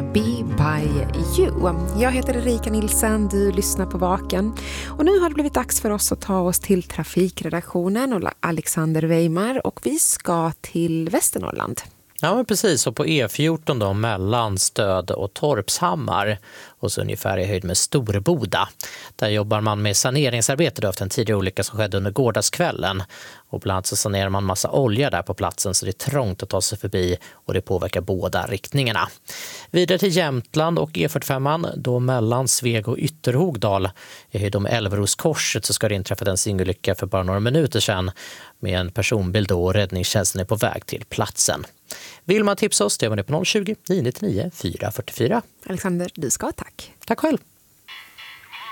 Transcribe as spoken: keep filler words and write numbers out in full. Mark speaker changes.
Speaker 1: Be by you. Jag heter Erika Nilsson, du lyssnar på Vaken. Och nu har det blivit dags för oss att ta oss till trafikredaktionen och Alexander Weimar, och vi ska till Västernorrland.
Speaker 2: Ja, men precis. Och på E fjorton då, mellan Stöd och Torpshammar, och så ungefär i höjd med Storboda. Där jobbar man med saneringsarbete då, efter en tidigare olycka som skedde under gårdagskvällen. Och bland annat så sanerar man massa olja där på platsen, så det är trångt att ta sig förbi och det påverkar båda riktningarna. Vidare till Jämtland och E fyrtiofem, då mellan Sveg och Ytterhogdal i höjd om Älvroskorset, så ska det inträffa en singelolycka för bara några minuter sedan med en personbil då, och räddningstjänsten är på väg till platsen. Vill man tipsa oss, det gör man det på noll tjugo, nio nio nio, fyra fyra fyra.
Speaker 1: Alexander, du ska ha tack.
Speaker 2: Tack själv.